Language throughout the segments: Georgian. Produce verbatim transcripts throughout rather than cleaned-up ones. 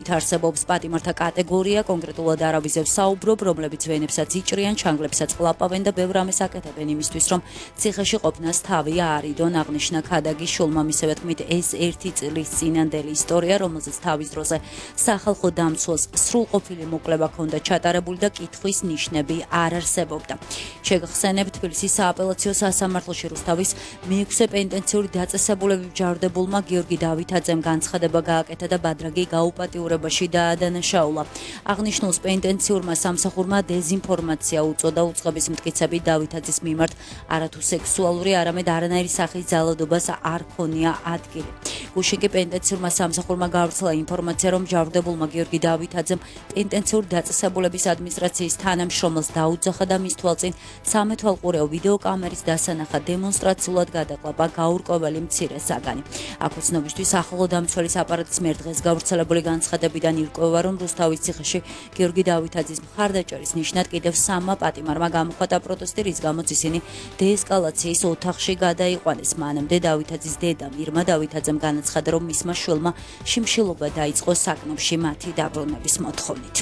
არსებობს პატიმართა კატეგორია, კონკრეტულად არავიზებს საუბრობ, რომლებიც ვენებსაც იჭრიან, ჩანგლებსაც ყლაპავენ და ბევრ ამას აკეთებენ იმისთვის, რომ ციხეში ყოფნას თავი აარიდონ. აღნიშნა ქადაგის შულმა, მისივე თქმით, ეს ერთი წლის წინანდელი ისტორია, რომელზეც თავის დროზე სახალხო დამცველს სრულყოფილი მოკვლევა ჰქონდა ჩატარებული და კითხვის ნიშნები არ არსებობდა. შეგახსენებთ, თბილისის სააპელაციო სასამართლოში რუსთავის მეექვსე პენტენციური დაწესებულების მჯავრდებულმა გიორგი დავითაძემ განცხადება გააკეთა და ბადრაგი გაუპატიურებაში დაადანაშაულა. აღნიშნულს პენტენციურმა სამსახურმა დეზინფორმაცია უწოდა, უწყების მტკიცები დავითაძის მიმართ არათუ სექსუალური, არამედ არანაირი სახის ძალადობას არ ქონია ადგილი. გუშინ კი პენტენციურმა სამსახურმა გავრცელა ინფორმაცია, რომ მჯავრდებულმა გიორგი დავითაძემ პენტენციური დაწესებულების ადმინისტრაციის თანამშრომელს დაუძახა და მის თვალწინ სამეთვალყურეო ვიდეოკამერის დასანახად დემონსტრაციულად გადაყლაპა გაურკვეველი მცირე საგანი. აქ უცნობისთვის ახლო დამცველის აპარატის მიერ დღეს გავრცელებული განცხადებიდან ირკვევა, რომ რუსთავის ციხეში გიორგი დავითაძის მხარდაჭერის ნიშნად კიდევ სამმა პატიმარმა გამოხატა პროტესტი, რის გამოც ისინი დეესკალაციის ოთახში გადაიყვანეს. მანამდე დავითაძის დედამ ირმა დავითაძემ განაცხადა, რომ მისმა შვილმა შიმშილობა დაიწყო საკნებში მათი დაბრუნების მოთხოვნით.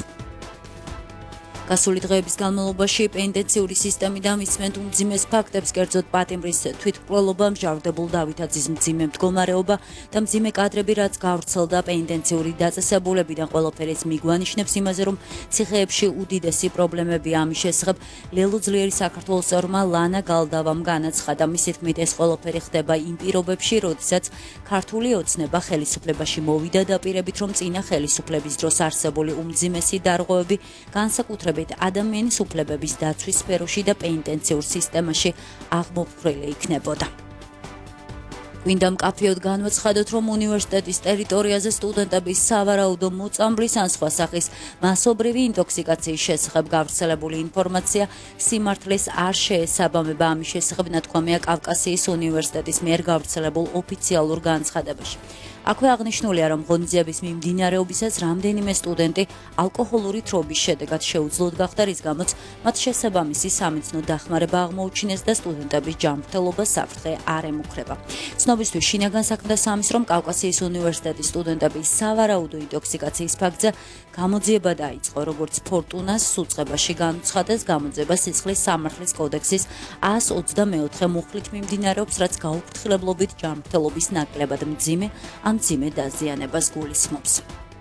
გასული დღეების განმავლობაში პენტენციური სისტემიდან მისმენთ უმძიმეს ფაქტებს, კერძოდ პატიმრის თვითმკვლელობა, მჟავრდებულ დავითაძის მძიმე მდგომარეობა და მძიმე კადრები, რაც გავრცელდა პენტენციური დაწესებულებიდან. ყველაფერი ეს მიგვანიშნებს იმაზე, რომ ციხეებში უდიდესი პრობლემებია. ამის შესახებ ლელო ძლიერი საქართველოს წევრმა ლანა გალდავამ განაცხადა. მისი თქმით, ეს ყველაფერი ხდება იმ პირობებში, როდესაც ქართული ოცნება ხელისუფლებაში მოვიდა, დაპირებით, რომ წინა ხელისუფლების დროს არსებული უმძიმესი დარღვევები განსაკუთრებით ადამიანის უფლებების დაცვის სფეროში და პენტენციურ სისტემაში აღმოფხრილი იქნებოდა. გვინდა მკაფიოდ განვაცხადოთ, რომ უნივერსიტეტის ტერიტორიაზე სტუდენტების სავარაუდო მოწამბლის ან სხვა სახის მასობრივი ინტოქსიკაციის შესახებ გავრცელებული ინფორმაცია სიმართლეს არ შეესაბამება. ამის შესახებ ნათქვამია კავკასიის უნივერსიტეტის მიერ გავრცელებულ ოფიციალურ განცხადებაში. აქვე აღნიშნულია, რომ ღონისძიების მიმდინარეობისას რამდენიმე სტუდენტი ალკოჰოლური თრობის შედეგად შეუძლოდ გახდა, რის გამოც მათ შესაბამისი სამეცნო დახმარება აღმოუჩინეს და სტუდენტების ჯანმრთელობა საფრთხე არ ემუქრება. ცნობისთვის შინაგან საქმეთა სამინისტრომ კავკასიის უნივერსიტეტის სტუდენტების სავარაუდო ინტოქსიკაციის ფაქტზე გამოძიება დაიწყო, როგორც ფორტუნას სუწყებაში განუცხადეს. გამოძიება სისხლის სამართლის კოდექსის ას ოცდამეოთხე მუხლით მიმდინარეობს, რაც გაუფრთხილებლობით ჯანმრთელობის ნაკლებად მძიმე ან მძიმე დაზიანებას გულისხმობს.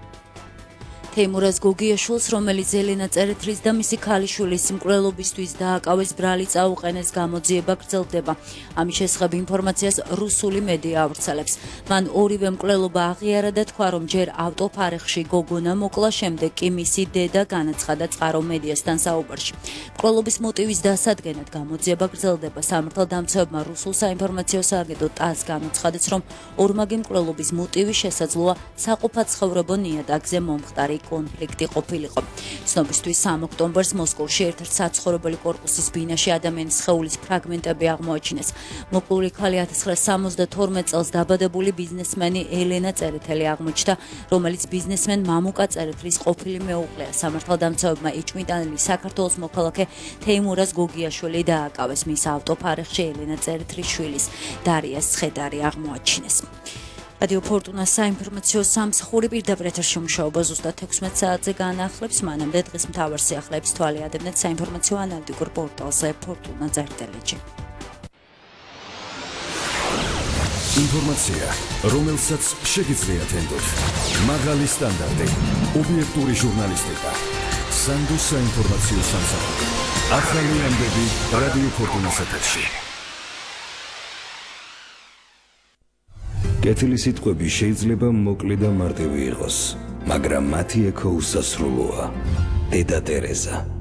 თეიმურაზ გოგიაშვილს, რომელიც ელენა წერეთლის და მისი ქალიშვილის მკვლელობისთვის დააკავეს ბრალი წაუყენეს, გამოძიება გრძელდება. ამის შესახებ ინფორმაციას რუსული მედია ავრცელებს. მან ორივე მკვლელობა აღიარა და თქვა, რომ ჯერ ავტოფარეხში გოგონა მოკლა, შემდეგ კი მისი დედა, განაცხადა წყარო მედიასთან საუბარში. მკვლელობის მოტივის დასადგენად გამოძიება გრძელდება. სამართალდამცავებმა რუსულ საინფორმაციო სააგენტო ტას განუცხადეს, რომ ორმაგი მკვლელობის მოტივი შესაძლოა საყოფაცხოვრებო ნიადაგზე მომხდარი კონფლიქტი ყოფილიყო. ცნობისთვის სამ ოქტომბერს მოსკოვში ერთ-ერთ საცხოვრებელი კორპუსის ბინაში ადამიანის სხეულის ფრაგმენტები აღმოაჩინეს. მოკლული ქალი ათას ცხრაასი სამოცდათორმეტ წელს დაბადებული ბიზნესმენი ელენა წერეთელი აღმოჩნდა, რომელიც ბიზნესმენ მამუკა წერეთლის ყოფილი მეუღლეა. სამართალდამცავებმა იჭმიტანილი საქართველოს მოქალაქე თეიმურაზ გოგიაშვილი დააკავეს. მის ავტოფარეხში ელენა წერეთლის შვილის დარიას ცხედარი აღმოაჩინეს. რადიო ფორტუნას საინფორმაციო სამსახური პირდაპირ ეთერში მუშაობა ზუსტად ექვსმეტ საათზე განახლებს. მანამდე დღის მთავარ სიახლეებს თვალი ადევნეთ საინფორმაციო ანალიტიკურ პორტალზე ფორტუნა წერტელეჯი. ინფორმაცია, რომელსაც შეგიძლიათ ენდოთ. მაღალი სტანდარტი, ობიექტური ჟურნალისტიკა. სანდოს საინფორმაციო სამსახური. ახალი ამბები რადიო ფორტუნას ეთერში. კეთილი სიტყვები შეიძლება მოკლე და მარტივი იყოს, მაგრამ მათი ექო უსასრულოა. დედა ტერეზა